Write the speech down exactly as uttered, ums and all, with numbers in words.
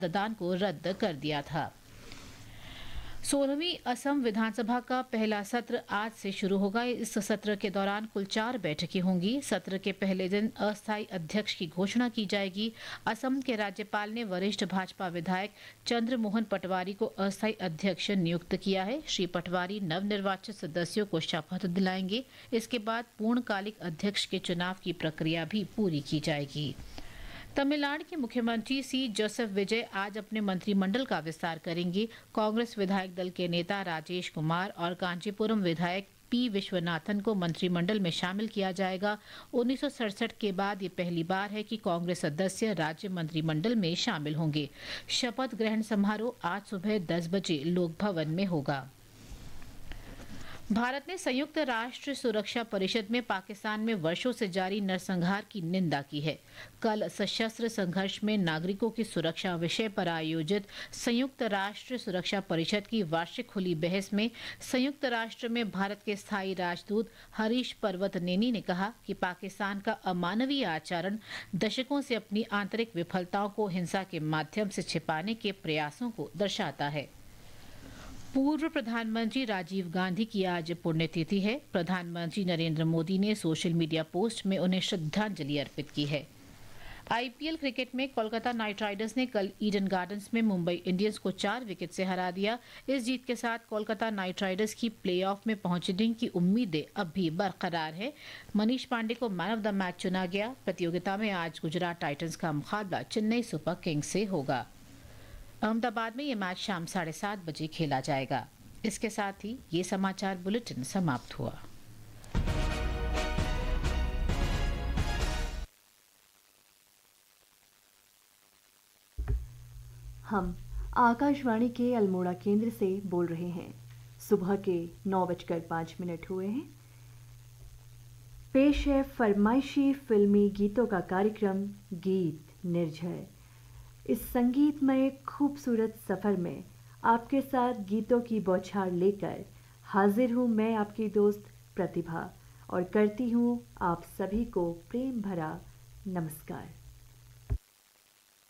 मतदान को रद्द कर दिया था। सोलहवीं असम विधानसभा का पहला सत्र आज से शुरू होगा। इस सत्र के दौरान कुल चार बैठकें होंगी। सत्र के पहले दिन अस्थायी अध्यक्ष की घोषणा की जाएगी। असम के राज्यपाल ने वरिष्ठ भाजपा विधायक चंद्रमोहन पटवारी को अस्थायी अध्यक्ष नियुक्त किया है। श्री पटवारी नवनिर्वाचित सदस्यों को शपथ दिलाएंगे। इसके बाद पूर्णकालिक अध्यक्ष के चुनाव की प्रक्रिया भी पूरी की जाएगी। तमिलनाडु के मुख्यमंत्री सी जोसेफ विजय आज अपने मंत्रिमंडल का विस्तार करेंगे। कांग्रेस विधायक दल के नेता राजेश कुमार और कांचीपुरम विधायक पी विश्वनाथन को मंत्रिमंडल में शामिल किया जाएगा। उन्नीस सौ सड़सठ के बाद ये पहली बार है कि कांग्रेस सदस्य राज्य मंत्रिमंडल में शामिल होंगे। शपथ ग्रहण समारोह आज सुबह दस बजे लोक भवन में होगा। भारत ने संयुक्त राष्ट्र सुरक्षा परिषद में पाकिस्तान में वर्षों से जारी नरसंहार की निंदा की है। कल सशस्त्र संघर्ष में नागरिकों की सुरक्षा विषय पर आयोजित संयुक्त राष्ट्र सुरक्षा परिषद की वार्षिक खुली बहस में संयुक्त राष्ट्र में भारत के स्थायी राजदूत हरीश पर्वतनेनी ने कहा कि पाकिस्तान का अमानवीय आचरण दशकों से अपनी आंतरिक विफलताओं को हिंसा के माध्यम से छिपाने के प्रयासों को दर्शाता है। पूर्व प्रधानमंत्री राजीव गांधी की आज पुण्यतिथि है। प्रधानमंत्री नरेंद्र मोदी ने सोशल मीडिया पोस्ट में उन्हें श्रद्धांजलि अर्पित की है। आईपीएल क्रिकेट में कोलकाता नाइट राइडर्स ने कल ईडन गार्डन्स में मुंबई इंडियंस को चार विकेट से हरा दिया। इस जीत के साथ कोलकाता नाइट राइडर्स की प्लेऑफ में पहुंचने की उम्मीदें अब भी बरकरार है। मनीष पांडे को मैन ऑफ द मैच चुना गया। प्रतियोगिता में आज गुजरात टाइटंस का मुकाबला चेन्नई सुपर किंग्स से होगा। अहमदाबाद में ये मैच शाम साढ़े सात बजे खेला जाएगा। इसके साथ ही ये समाचार बुलेटिन समाप्त हुआ। हम आकाशवाणी के अल्मोड़ा केंद्र से बोल रहे हैं। सुबह के नौ बजकर पाँच मिनट हुए हैं। पेश है फरमाइशी फिल्मी गीतों का कार्यक्रम गीत निर्झर। इस संगीतमय खूबसूरत सफ़र में आपके साथ गीतों की बौछार लेकर हाजिर हूँ मैं, आपकी दोस्त प्रतिभा, और करती हूँ आप सभी को प्रेम भरा नमस्कार।